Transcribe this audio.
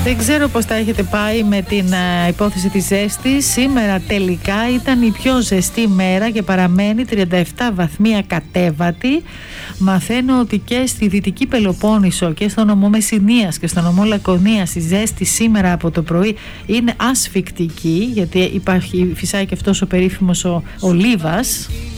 Δεν ξέρω πώς τα έχετε πάει με την υπόθεση της ζέστης. Σήμερα τελικά ήταν η πιο ζεστή μέρα και παραμένει 37 βαθμία κατέβατη. Μαθαίνω ότι και στη Δυτική Πελοπόννησο και στο νομό Μεσσηνίας και στο νομό Λακωνίας η ζέστη σήμερα από το πρωί είναι ασφικτική, γιατί φυσάει και αυτός ο περίφημος ο Λίβας.